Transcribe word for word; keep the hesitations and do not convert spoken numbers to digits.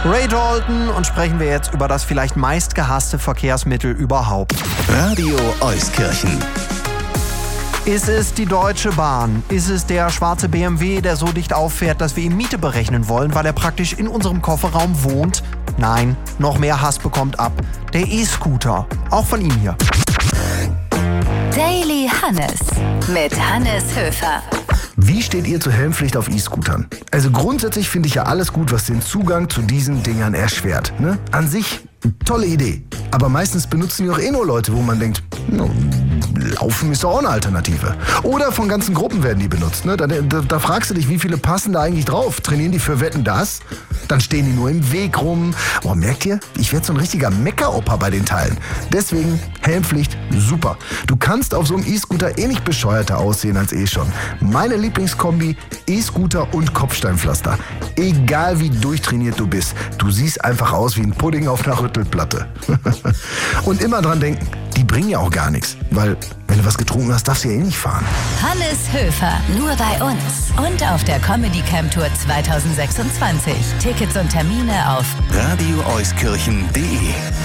Ray Dalton, und sprechen wir jetzt über das vielleicht meistgehasste Verkehrsmittel überhaupt. Radio Euskirchen. Ist es die Deutsche Bahn? Ist es der schwarze B M W, der so dicht auffährt, dass wir ihm Miete berechnen wollen, weil er praktisch in unserem Kofferraum wohnt? Nein, noch mehr Hass bekommt ab. Der E-Scooter. Auch von ihm hier. Daily Hannes mit Hannes Höfer. Wie steht ihr zur Helmpflicht auf E-Scootern? Also grundsätzlich finde ich ja alles gut, was den Zugang zu diesen Dingern erschwert. Ne? An sich, tolle Idee. Aber meistens benutzen die auch eh nur Leute, wo man denkt, no, Laufen ist doch auch eine Alternative. Oder von ganzen Gruppen werden die benutzt. Ne? Da, da, da fragst du dich, wie viele passen da eigentlich drauf? Trainieren die für Wetten, das? Dann stehen die nur im Weg rum. Oh, merkt ihr? Ich werde so ein richtiger Meckeroper bei den Teilen. Deswegen Helmpflicht, super. Du kannst auf so einem E-Scooter eh nicht bescheuerter aussehen als eh schon. Meine Lieblingskombi, E-Scooter und Kopfsteinpflaster. Egal wie durchtrainiert du bist, du siehst einfach aus wie ein Pudding auf einer Rüttelplatte. Und immer dran denken, die bringen ja auch gar nichts. Weil, wenn du was getrunken hast, darfst du ja eh nicht fahren. Hannes Höfer, nur bei uns. Und auf der Comedy Camp Tour zwanzig sechsundzwanzig. Tickets und Termine auf radio euskirchen punkt de